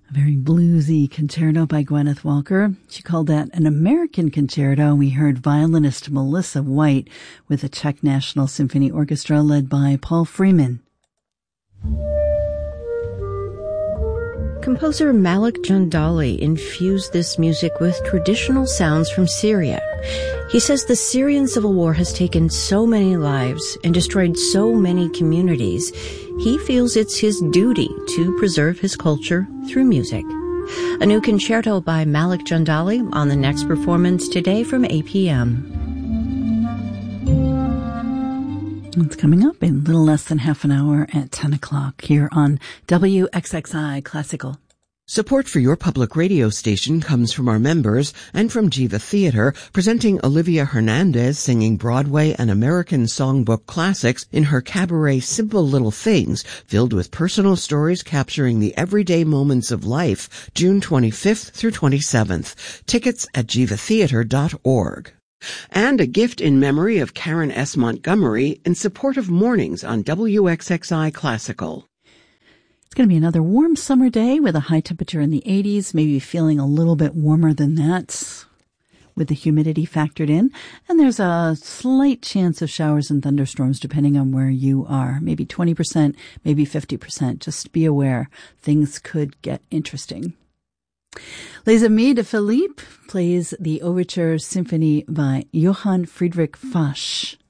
A very bluesy concerto by Gwyneth Walker. She called that an American concerto. We heard violinist Melissa White with the Czech National Symphony Orchestra led by Paul Freeman. Composer Malik Jandali infused this music with traditional sounds from Syria. He says the Syrian civil war has taken so many lives and destroyed so many communities. He feels it's his duty to preserve his culture through music. A new concerto by Malik Jandali on the next performance today from 8 p.m. It's coming up in a little less than half an hour at 10 o'clock here on WXXI Classical. Support for your public radio station comes from our members and from Jiva Theater, presenting Olivia Hernandez singing Broadway and American songbook classics in her cabaret Simple Little Things, filled with personal stories capturing the everyday moments of life, June 25th through 27th. Tickets at jivatheater.org. And a gift in memory of Karen S. Montgomery in support of mornings on WXXI Classical. It's going to be another warm summer day with a high temperature in the 80s, maybe feeling a little bit warmer than that with the humidity factored in. And there's a slight chance of showers and thunderstorms depending on where you are. Maybe 20%, maybe 50%. Just be aware. Things could get interesting. Les Amis de Philippe plays the Overture Symphony by Johann Friedrich Fasch.